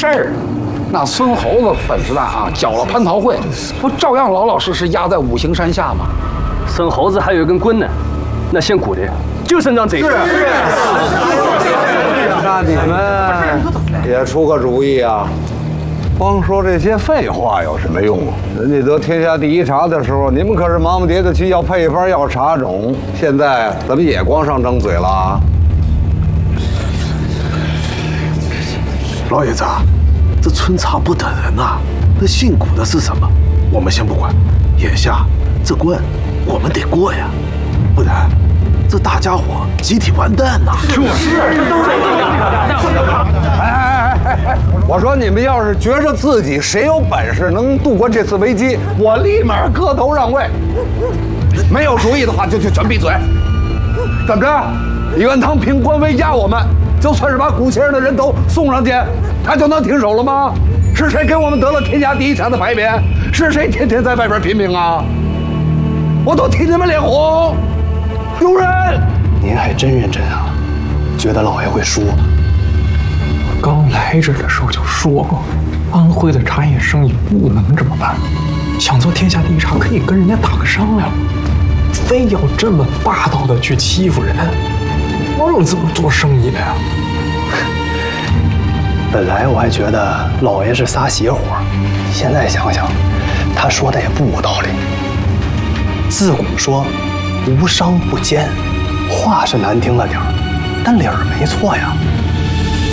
事儿。那孙猴子本事大啊，搅了蟠桃会，不照样老老实实压在五行山下吗？ 孙猴子还有一根棍呢，那姓古的就伸张嘴。是。 那你们也出个主意啊！光说这些废话有什么用啊？人家得天下第一茶的时候，你们可是忙不迭的去要配方、要茶种，现在怎么也光上张嘴了？ 老爷子，这春茶不等人呐，那姓古的是什么？我们先不管，眼下这关我们得过呀，不然这大家伙集体完蛋呐！就是， 哎！我说你们要是觉着自己谁有本事能度过这次危机，我立马磕头让位。没有主意的话，就全闭嘴。怎么着？袁汤凭官威压我们，就算是把古先生的人头送上去，他就能停手了吗？是谁给我们得了天下第一茶的牌匾？是谁天天在外边拼命啊？我都替你们脸红。有人， 您还真认真啊，觉得老爷会输。 我刚来这儿的时候就说过，安徽的茶叶生意不能这么办。想做天下第一茶，可以跟人家打个商量，非要这么霸道的去欺负人，我怎么做生意的呀？ 本来我还觉得老爷是撒邪火，现在想想，他说的也不无道理。自古说无商不奸，话是难听了点儿，但理儿没错呀。